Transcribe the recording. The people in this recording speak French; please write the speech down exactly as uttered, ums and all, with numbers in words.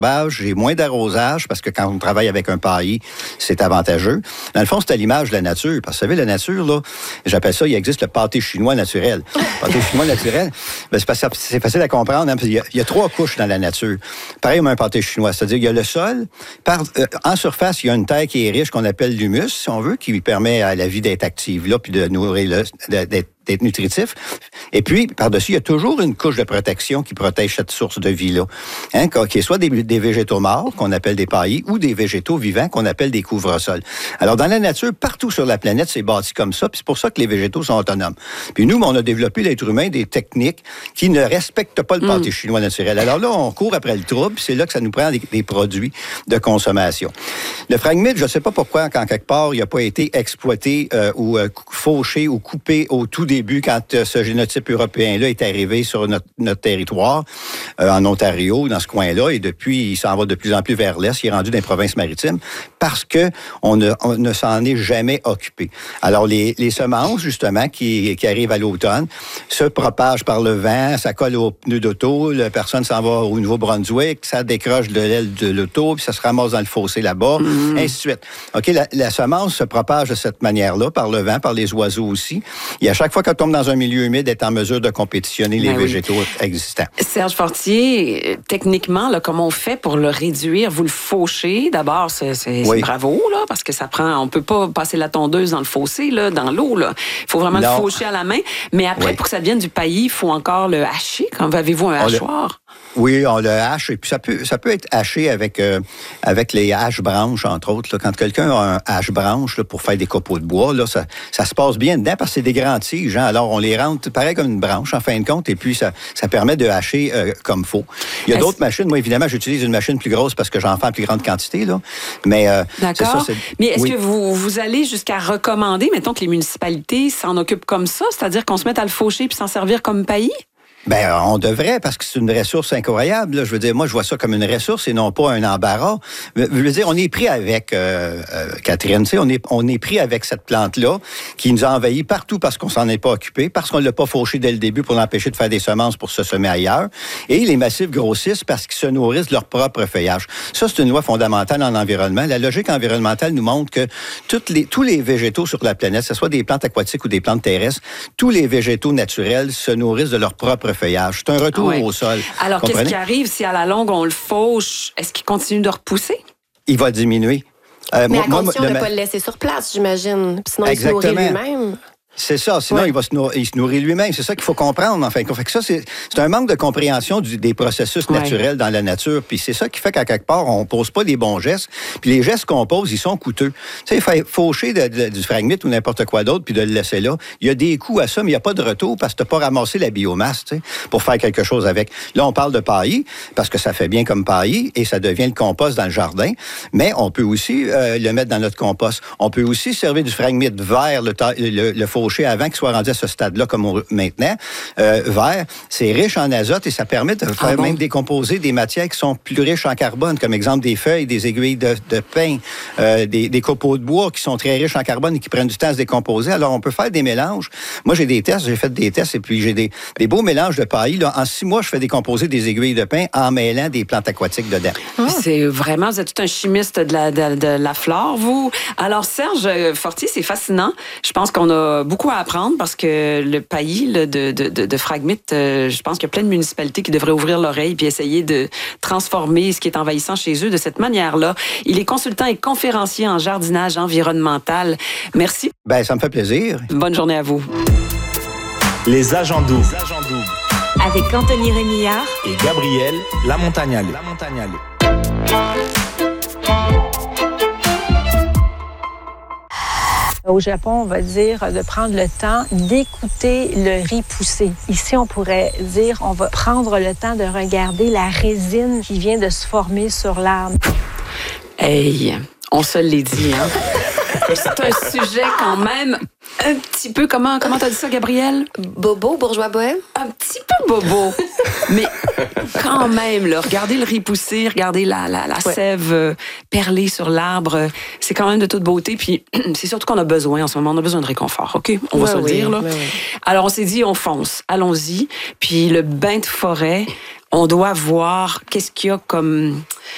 j'ai moins d'arrosage parce que quand on travaille avec un paillis, c'est avantageux. Dans le fond, c'est à l'image de la nature. Parce que vous savez, la nature, là, j'appelle ça, il existe le pâté chinois naturel. Le pâté chinois naturel, ben, c'est, parce que c'est facile à comprendre. Hein, parce qu'il y a, il y a trois couches dans la nature. Pareil comme un pâté chinois. C'est-à-dire qu'il y a le sol. Par, euh, en surface, il y a une terre qui est riche, qu'on appelle l'humus, si on veut, qui permet à la vie d'être active là, puis de nourrir, le, d'être d'être nutritif. Et puis, par-dessus, il y a toujours une couche de protection qui protège cette source de vie-là. Hein, qui est soit des, des végétaux morts, qu'on appelle des paillis, ou des végétaux vivants, qu'on appelle des couvre-sols. Alors, dans la nature, partout sur la planète, c'est bâti comme ça, puis c'est pour ça que les végétaux sont autonomes. Puis nous, on a développé, l'être humain, des techniques qui ne respectent pas le pâté mm. chinois naturel. Alors là, on court après le trouble, puis c'est là que ça nous prend des, des produits de consommation. Le phragmite, je ne sais pas pourquoi, quand quelque part, il n'a pas été exploité euh, ou euh, fauché ou coupé au tout début, quand euh, ce génotype européen-là est arrivé sur notre, notre territoire, euh, en Ontario, dans ce coin-là, et depuis, il s'en va de plus en plus vers l'est, il est rendu dans les provinces maritimes, parce que on ne, on ne s'en est jamais occupé. Alors, les, les semences, justement, qui, qui arrivent à l'automne, se propagent par le vent, ça colle au pneu d'auto, la personne s'en va au Nouveau-Brunswick, ça décroche de l'aile de l'auto, puis ça se ramasse dans le fossé là-bas, mmh. ainsi de suite. OK, la, la semence se propage de cette manière-là, par le vent, par les oiseaux aussi. Et à chaque fois qu'elle tombe dans un milieu humide, elle est en mesure de compétitionner les ben végétaux oui. existants. Serge Fortier, techniquement, là, comment on fait pour le réduire? Vous le fauchez. D'abord, c'est, c'est, oui. c'est bravo, là, parce que ça prend... On peut pas passer la tondeuse dans le fossé, là, dans l'eau. Il faut vraiment non. le faucher à la main. Mais après, oui. pour que ça devienne du paillis, il faut encore le hacher. Quand avez-vous un hachoir? Oui, on le hache. Et puis ça peut, ça peut être haché avec, euh, avec les hache-branches, entre autres. Là. Quand quelqu'un a un hache-branche là, pour faire des copeaux de bois, là, ça, ça se passe bien dedans parce que c'est des grands tiges. Hein? Alors, on les rentre pareil comme une branche, en fin de compte, et puis ça, ça permet de hacher euh, comme faut. Il y a Est-ce... d'autres machines. Moi, évidemment, j'utilise une machine plus grosse parce que j'en fais en plus grande quantité. Là. Mais, euh, D'accord. C'est ça, c'est... Mais est-ce oui. que vous, vous allez jusqu'à recommander, mettons, que les municipalités s'en occupent comme ça, c'est-à-dire qu'on se mette à le faucher puis s'en servir comme paillis? Ben, on devrait, parce que c'est une ressource incroyable. Là. Je veux dire, moi, je vois ça comme une ressource et non pas un embarras. Je veux dire, on est pris avec, euh, euh, Catherine, tu sais, on est, on est pris avec cette plante-là qui nous a envahis partout parce qu'on s'en est pas occupé, parce qu'on l'a pas fauché dès le début pour l'empêcher de faire des semences pour se semer ailleurs. Et les massifs grossissent parce qu'ils se nourrissent de leur propre feuillage. Ça, c'est une loi fondamentale en environnement. La logique environnementale nous montre que toutes les, tous les végétaux sur la planète, que ce soit des plantes aquatiques ou des plantes terrestres, tous les végétaux naturels se nourrissent de leur propre feuillage. C'est un retour ouais. au sol. Alors, comprenez? Qu'est-ce qui arrive si à la longue, on le fauche? Est-ce qu'il continue de repousser? Il va diminuer. Euh, Mais moi, à condition moi, de ne le... pas le laisser sur place, j'imagine. Sinon, Exactement. Il se nourrit lui-même. C'est ça, sinon ouais. il va se nourrir, il se nourrit lui-même. C'est ça qu'il faut comprendre, en fait. Fait que ça, c'est, c'est un manque de compréhension du, des processus ouais. naturels dans la nature. Puis c'est ça qui fait qu'à quelque part, on pose pas les bons gestes. Puis les gestes qu'on pose, ils sont coûteux. Tu sais, faucher de, de, du phragmite ou n'importe quoi d'autre, puis de le laisser là, il y a des coûts à ça, mais il n'y a pas de retour parce que tu n'as pas ramassé la biomasse, tu sais, pour faire quelque chose avec. Là, on parle de paillis, parce que ça fait bien comme paillis, et ça devient le compost dans le jardin. Mais on peut aussi euh, le mettre dans notre compost. On peut aussi servir du phragmite vert, le, le, le faucher avant qu'il soit rendu à ce stade-là comme on, maintenant, euh, vert, c'est riche en azote et ça permet de faire ah bon? même décomposer des matières qui sont plus riches en carbone, comme exemple des feuilles, des aiguilles de, de pin, euh, des, des copeaux de bois qui sont très riches en carbone et qui prennent du temps à se décomposer. Alors, on peut faire des mélanges. Moi, j'ai des tests, j'ai fait des tests et puis j'ai des, des beaux mélanges de paillis. Là, en six mois, je fais décomposer des aiguilles de pin en mêlant des plantes aquatiques dedans. Ah. C'est vraiment, vous êtes tout un chimiste de la, de, de la flore, vous. Alors, Serge Fortier, c'est fascinant. Je pense qu'on a beaucoup à apprendre parce que le paillis là, de, de, de, de phragmite, euh, je pense qu'il y a plein de municipalités qui devraient ouvrir l'oreille puis essayer de transformer ce qui est envahissant chez eux de cette manière-là. Il est consultant et conférencier en jardinage environnemental. Merci. Ben, ça me fait plaisir. Bonne journée à vous. Les agents doubles. Les agents doubles. Avec Anthony Rémillard et Gabriel Lamontagnale. Lamontagnale. Au Japon, on va dire de prendre le temps d'écouter le riz pousser. Ici, on pourrait dire on va prendre le temps de regarder la résine qui vient de se former sur l'arbre. Hey, on se l'est dit, hein? C'est un sujet quand même un petit peu... Comment comment t'as dit ça, Gabrielle? Bobo, bourgeois bohème? Un petit peu bobo. Mais quand même, là, regardez le riz pousser, regardez la, la, la ouais. sève euh, perlée sur l'arbre. C'est quand même de toute beauté. Puis c'est surtout qu'on a besoin en ce moment. On a besoin de réconfort, OK? On va ouais, se le oui, dire, là. Ouais, ouais. Alors, on s'est dit, on fonce. Allons-y. Puis le bain de forêt, on doit voir qu'est-ce qu'il y a comme...